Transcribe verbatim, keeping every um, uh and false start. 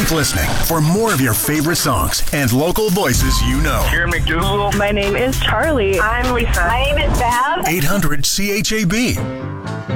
Keep listening for more of your favorite songs and local voices you know. Here in McDougal. My name is Charlie. I'm Lisa. My name is Val. eight hundred C H A B.